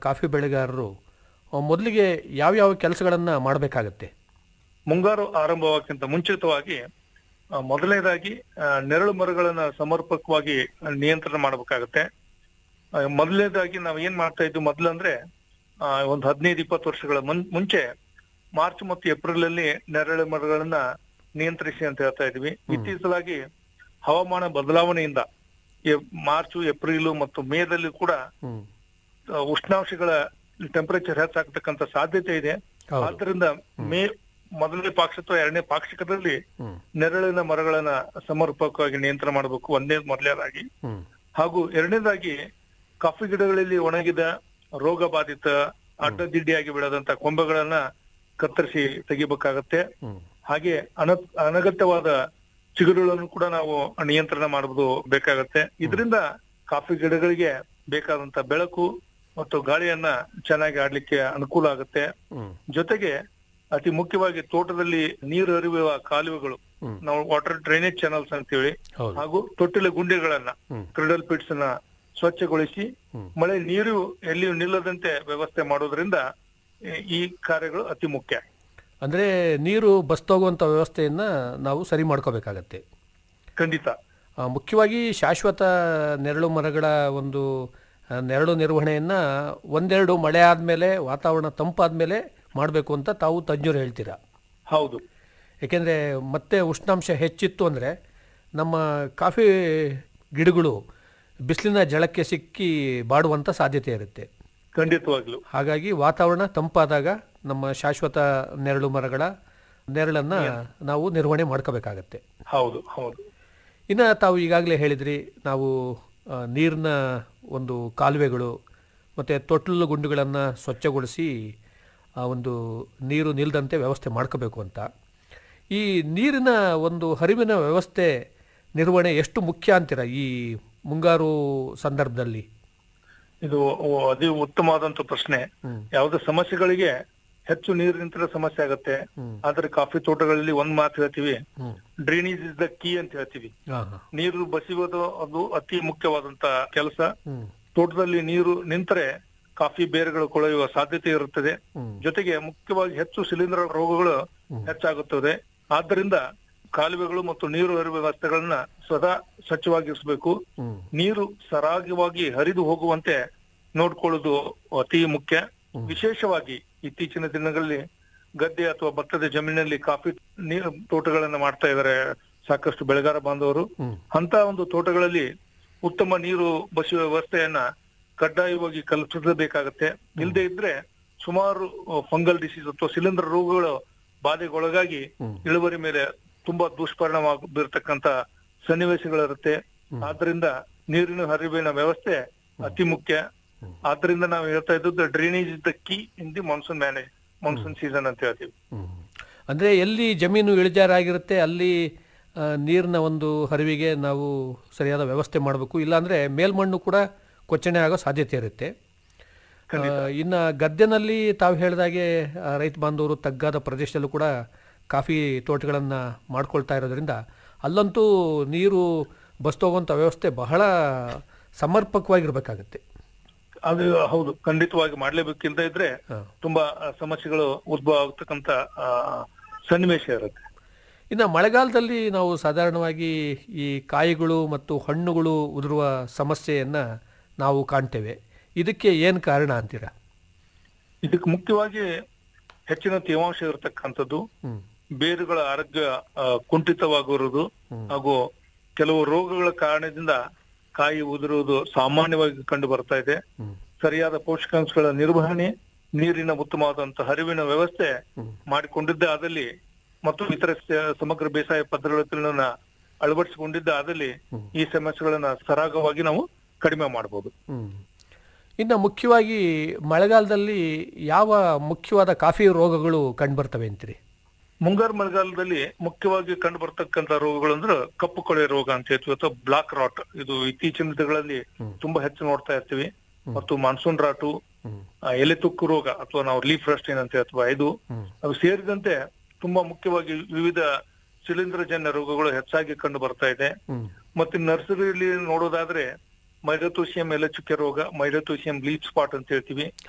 Coffee ಬೆಳೆಗಾರರು ಮೊದಲಿಗೆ ಯಾವ್ಯಾವ ಕೆಲಸಗಳನ್ನು ಮಾಡಬೇಕಾಗತ್ತೆ? ಮುಂಗಾರು ಆರಂಭವಾಗಕ್ಕಿಂತ ಮುಂಚಿತವಾಗಿ ಮೊದಲನೇದಾಗಿ ನೆರಳು ಮರಗಳನ್ನ ಸಮರ್ಪಕವಾಗಿ ನಿಯಂತ್ರಣ ಮಾಡಬೇಕಾಗತ್ತೆ. ಮೊದಲನೇದಾಗಿ ನಾವು ಏನ್ ಮಾಡ್ತಾ ಇದ್ವಿ ಮೊದಲಂದ್ರೆ ಒಂದು 15-20 ವರ್ಷಗಳ ಮುಂಚೆ ಮಾರ್ಚ್ ಮತ್ತು ಏಪ್ರಿಲ್ ಅಲ್ಲಿ ನೆರಳು ಮರಗಳನ್ನ ನಿಯಂತ್ರಿಸಿ ಅಂತ ಹೇಳ್ತಾ ಇದ್ವಿ. ಇತ್ತೀಚಲಾಗಿ ಹವಾಮಾನ ಬದಲಾವಣೆಯಿಂದ ಮಾರ್ಚ್, ಏಪ್ರಿಲ್ ಮತ್ತು ಮೇದಲ್ಲಿ ಕೂಡ ಉಷ್ಣಾಂಶಗಳ ಟೆಂಪರೇಚರ್ ಹೆಚ್ಚಾಗ್ತಕ್ಕಂಥ ಸಾಧ್ಯತೆ ಇದೆ. ಆದ್ದರಿಂದ ಮೇ ಮೊದಲನೇ ಪಾಕ್ಷ ಅಥವಾ ಎರಡನೇ ಪಾಕ್ಷಿಕದಲ್ಲಿ ನೆರಳಿನ ಮರಗಳನ್ನ ಸಮರ್ಪಕವಾಗಿ ನಿಯಂತ್ರಣ ಮಾಡಬೇಕು, ಮೊದಲನೇದಾಗಿ. ಹಾಗೂ ಎರಡನೇದಾಗಿ ಕಾಫಿ ಗಿಡಗಳಲ್ಲಿ ಒಣಗಿದ ರೋಗ ಬಾಧಿತ ಅಡ್ಡದಿಡ್ಡಿಯಾಗಿ ಬೆಳೆದಂತ ಕೊಂಬೆಗಳನ್ನ ಕತ್ತರಿಸಿ ತೆಗಿಬೇಕಾಗತ್ತೆ. ಹಾಗೆ ಅನಗತ್ಯವಾದ ಚಿಗುರುಗಳನ್ನು ಕೂಡ ನಾವು ನಿಯಂತ್ರಣ ಮಾಡುವುದು ಬೇಕಾಗತ್ತೆ. ಇದರಿಂದ ಕಾಫಿ ಗಿಡಗಳಿಗೆ ಬೇಕಾದಂತ ಬೆಳಕು ಮತ್ತು ಗಾಳಿಯನ್ನ ಚೆನ್ನಾಗಿ ಆಡ್ಲಿಕ್ಕೆ ಅನುಕೂಲ ಆಗುತ್ತೆ. ಜೊತೆಗೆ ಅತಿ ಮುಖ್ಯವಾಗಿ ತೋಟದಲ್ಲಿ ನೀರು ಹರಿಯುವ ಕಾಲುವೆಗಳು, ನಾವು ವಾಟರ್ ಡ್ರೈನೇಜ್ ಚಾನಲ್ಸ್ ಅಂತೇಳಿ, ಹಾಗೂ ತೊಟ್ಟಿಲ ಗುಂಡಿಗಳನ್ನ ಕ್ರಿಡಲ್ ಪಿಟ್ಸ್ ನ ಸ್ವಚ್ಛಗೊಳಿಸಿ ಮಳೆ ನೀರು ಎಲ್ಲಿಯೂ ನಿಲ್ಲದಂತೆ ವ್ಯವಸ್ಥೆ ಮಾಡೋದ್ರಿಂದ ಈ ಕಾರ್ಯಗಳು ಅತಿ ಮುಖ್ಯ. ಅಂದ್ರೆ ನೀರು ಬಸ್ತೋಗುವಂತ ವ್ಯವಸ್ಥೆಯನ್ನ ನಾವು ಸರಿ ಮಾಡ್ಕೋಬೇಕಾಗತ್ತೆ. ಖಂಡಿತ. ಮುಖ್ಯವಾಗಿ ಶಾಶ್ವತ ನೆರಳು ಮರಗಳ ಒಂದು ನೆರಳು ನಿರ್ವಹಣೆಯನ್ನ ಒಂದೆರಡು ಮಳೆ ಆದ್ಮೇಲೆ, ವಾತಾವರಣ ತಂಪಾದ್ಮೇಲೆ ಮಾಡಬೇಕು ಅಂತ ತಾವು ತಜ್ಞರು ಹೇಳ್ತೀರಾ? ಹೌದು. ಏಕೆಂದರೆ ಮತ್ತೆ ಉಷ್ಣಾಂಶ ಹೆಚ್ಚಿತ್ತು ಅಂದರೆ ನಮ್ಮ ಕಾಫಿ ಗಿಡಗಳು ಬಿಸಿಲಿನ ಜಳಕ್ಕೆ ಸಿಕ್ಕಿ ಬಾಡುವಂಥ ಸಾಧ್ಯತೆ ಇರುತ್ತೆ. ಖಂಡಿತವಾಗ್ಲು. ಹಾಗಾಗಿ ವಾತಾವರಣ ತಂಪಾದಾಗ ನಮ್ಮ ಶಾಶ್ವತ ನೆರಳು ಮರಗಳ ನೆರಳನ್ನು ನಾವು ನಿರ್ವಹಣೆ ಮಾಡ್ಕೋಬೇಕಾಗತ್ತೆ. ಹೌದು ಹೌದು. ಇನ್ನು ತಾವು ಈಗಾಗಲೇ ಹೇಳಿದ್ರಿ, ನಾವು ನೀರಿನ ಒಂದು ಕಾಲುವೆಗಳು ಮತ್ತು ತೊಟ್ಟಿಲು ಗುಂಡುಗಳನ್ನು ಸ್ವಚ್ಛಗೊಳಿಸಿ ಆ ಒಂದು ನೀರು ನಿಲ್ಲದಂತೆ ವ್ಯವಸ್ಥೆ ಮಾಡ್ಕೋಬೇಕು ಅಂತ. ಈ ನೀರಿನ ಒಂದು ಹರಿವಿನ ವ್ಯವಸ್ಥೆ ನಿರ್ವಹಣೆ ಎಷ್ಟು ಮುಖ್ಯ ಅಂತೀರ ಈ ಮುಂಗಾರು ಸಂದರ್ಭದಲ್ಲಿ? ಇದು ಅತಿ ಉತ್ತಮವಾದಂತ ಪ್ರಶ್ನೆ. ಯಾವುದೇ ಸಮಸ್ಯೆಗಳಿಗೆ ಹೆಚ್ಚು ನೀರು ನಿಂತರ ಸಮಸ್ಯೆ ಆಗತ್ತೆ. ಆದ್ರೆ ಕಾಫಿ ತೋಟಗಳಲ್ಲಿ ಒಂದ್ ಮಾತು ಹೇಳ್ತೀವಿ, ಡ್ರೈನೇಜ್ ಇಸ್ ದ ಕೀ ಅಂತ ಹೇಳ್ತೀವಿ. ನೀರು ಬಸಿಯೋದು ಅದು ಅತಿ ಮುಖ್ಯವಾದಂತ ಕೆಲಸ. ತೋಟದಲ್ಲಿ ನೀರು ನಿಂತರೆ ಕಾಫಿ ಬೇರುಗಳು ಕೊಳೆಯುವ ಸಾಧ್ಯತೆ ಇರುತ್ತದೆ. ಜೊತೆಗೆ ಮುಖ್ಯವಾಗಿ ಹೆಚ್ಚು ಶಿಲೀಂಧ್ರ ರೋಗಗಳು ಹೆಚ್ಚಾಗುತ್ತದೆ. ಆದ್ದರಿಂದ ಕಾಲುವೆಗಳು ಮತ್ತು ನೀರು ಹರಿಯುವ ವ್ಯವಸ್ಥೆಗಳನ್ನ ಸದಾ ಸ್ವಚ್ಛವಾಗಿರಿಸಬೇಕು. ನೀರು ಸರಾಗವಾಗಿ ಹರಿದು ಹೋಗುವಂತೆ ನೋಡ್ಕೊಳ್ಳೋದು ಅತಿ ಮುಖ್ಯ. ವಿಶೇಷವಾಗಿ ಇತ್ತೀಚಿನ ದಿನಗಳಲ್ಲಿ ಗದ್ದೆ ಅಥವಾ ಭತ್ತದ ಜಮೀನಲ್ಲಿ ಕಾಫಿ ತೋಟಗಳನ್ನ ಮಾಡ್ತಾ ಇದ್ದಾರೆ ಸಾಕಷ್ಟು ಬೆಳೆಗಾರ ಬಾಂಧವರು. ಅಂತ ಒಂದು ತೋಟಗಳಲ್ಲಿ ಉತ್ತಮ ನೀರು ಬಸಿಯುವ ವ್ಯವಸ್ಥೆಯನ್ನ ಕಡ್ಡಾಯವಾಗಿ ಕಲ್ಪಿಸಬೇಕಾಗತ್ತೆ. ಇಲ್ಲದೆ ಇದ್ರೆ ಸುಮಾರು ಫಂಗಲ್ ಡಿಸೀಸ್ ಅಥವಾ ಶಿಲೀಂಧ್ರ ರೋಗಗಳು ಬಾಧೆಗೊಳಗಾಗಿ ಇಳುವರಿ ಮೇಲೆ ತುಂಬಾ ದುಷ್ಪರಿಣಾಮ ಬೀರತಕ್ಕಂತ ಸನ್ನಿವೇಶಗಳಿರುತ್ತೆ. ಆದ್ರಿಂದ ನೀರಿನ ಹರಿವಿನ ವ್ಯವಸ್ಥೆ ಅತಿ ಮುಖ್ಯ. ಆದ್ರಿಂದ ನಾವು ಹೇಳ್ತಾ ಇದ್ದದ್ದು drainage is the key in the monsoon season ಅಂತ ಹೇಳ್ತೀವಿ. ಅಂದ್ರೆ ಎಲ್ಲಿ ಜಮೀನು ಇಳಿಜಾರಾಗಿರುತ್ತೆ ಅಲ್ಲಿ ನೀರಿನ ಒಂದು ಹರಿವಿಗೆ ನಾವು ಸರಿಯಾದ ವ್ಯವಸ್ಥೆ ಮಾಡಬೇಕು. ಇಲ್ಲಾಂದ್ರೆ ಮೇಲ್ಮಣ್ಣು ಕೂಡ ಕೊಚ್ಚಣೆ ಆಗೋ ಸಾಧ್ಯತೆ ಇರುತ್ತೆ. ಇನ್ನು ಗದ್ದೆನಲ್ಲಿ ತಾವು ಹೇಳಿದಾಗೆ ರೈತ ಬಾಂಧವರು ತಗ್ಗಾದ ಪ್ರದೇಶದಲ್ಲೂ ಕೂಡ ಕಾಫಿ ತೋಟಗಳನ್ನು ಮಾಡ್ಕೊಳ್ತಾ ಇರೋದ್ರಿಂದ ಅಲ್ಲಂತೂ ನೀರು ಬಸ್ತೋಗುವಂಥ ವ್ಯವಸ್ಥೆ ಬಹಳ ಸಮರ್ಪಕವಾಗಿರ್ಬೇಕಾಗತ್ತೆ. ಅದು ಹೌದು, ಖಂಡಿತವಾಗಿ ಮಾಡ್ಲೇಬೇಕಿಂತ ಇದ್ರೆ ತುಂಬಾ ಸಮಸ್ಯೆಗಳು ಉದ್ಭವ ಆಗ್ತಕ್ಕಂತ ಸನ್ನಿವೇಶ ಇರುತ್ತೆ. ಇನ್ನು ಮಳೆಗಾಲದಲ್ಲಿ ನಾವು ಸಾಧಾರಣವಾಗಿ ಈ ಕಾಯಿಗಳು ಮತ್ತು ಹಣ್ಣುಗಳು ಉದುರುವ ಸಮಸ್ಯೆಯನ್ನು ನಾವು ಕಾಣ್ತೇವೆ. ಇದಕ್ಕೆ ಏನು ಕಾರಣ ಅಂತೀರಾ? ಇದಕ್ಕೆ ಮುಖ್ಯವಾಗಿ ಹೆಚ್ಚಿನ ತೇವಾಂಶ ಇರತಕ್ಕಂಥದ್ದು, ಬೇರುಗಳ ಆರೋಗ್ಯ ಕುಂಠಿತವಾಗಿರುವುದು ಹಾಗೂ ಕೆಲವು ರೋಗಗಳ ಕಾರಣದಿಂದ ಕಾಯಿ ಉದುರುವುದು ಸಾಮಾನ್ಯವಾಗಿ ಕಂಡು ಬರ್ತಾ ಇದೆ. ಸರಿಯಾದ ಪೋಷಕಾಂಶಗಳ ನಿರ್ವಹಣೆ, ನೀರಿನ ಉತ್ತಮವಾದಂತಹ ಹರಿವಿನ ವ್ಯವಸ್ಥೆ ಮಾಡಿಕೊಂಡಿದ್ದ ಆದಲ್ಲಿ ಮತ್ತು ಇತರ ಸಮಗ್ರ ಬೇಸಾಯ ಪದ್ಧತಿಗಳನ್ನ ಅಳವಡಿಸಿಕೊಂಡಿದ್ದ ಆದಲ್ಲಿ ಈ ಸಮಸ್ಯೆಗಳನ್ನ ಸರಾಗವಾಗಿ ನಾವು ಕಡಿಮೆ ಮಾಡಬಹುದು. ಇನ್ನು ಮುಖ್ಯವಾಗಿ ಮಳೆಗಾಲದಲ್ಲಿ ಯಾವ ಮುಖ್ಯವಾದ ಕಾಫಿ ರೋಗಗಳು ಕಂಡು ಬರ್ತವೆ ಅಂತೀರಿ? ಮುಂಗಾರು ಮಳೆಗಾಲದಲ್ಲಿ ಮುಖ್ಯವಾಗಿ ಕಂಡು ಬರ್ತಕ್ಕಂತ ರೋಗಗಳು ಅಂದ್ರೆ ಕಪ್ಪು ಕೊಳೆ ರೋಗ ಅಂತ ಹೇಳ್ತೀವಿ ಅಥವಾ ಬ್ಲಾಕ್ ರಾಟ್. ಇದು ಇತ್ತೀಚಿನ ದಿನಗಳಲ್ಲಿ ತುಂಬಾ ಹೆಚ್ಚು ನೋಡ್ತಾ ಇರ್ತೀವಿ. ಮತ್ತು ಮಾನ್ಸೂನ್ ರಾಟು, ಎಲೆ ತುಕ್ಕು ರೋಗ ಅಥವಾ ನಾವು ಲೀಫ್ ರಸ್ಟ್ ಏನಂತ ಹೇಳ್ತೀವಿ, ಇದು ಅವು ಸೇರಿದಂತೆ ತುಂಬಾ ಮುಖ್ಯವಾಗಿ ವಿವಿಧ ಶಿಲೀಂಧ್ರಜನ್ಯ ರೋಗಗಳು ಹೆಚ್ಚಾಗಿ ಕಂಡು ಬರ್ತಾ ಇದೆ. ಮತ್ತೆ ನರ್ಸರಿಯಲ್ಲಿ ನೋಡೋದಾದ್ರೆ ಮೈಲೋಥೋಸಿಯಂ ಎಲೆ ಚುಕ್ಕೆ ರೋಗ, ಮೈಲೋಥೋಸಿಯಂ ಲೀಫ್ ಸ್ಪಾಟ್ ಅಂತ ಹೇಳ್ತೀವಿ,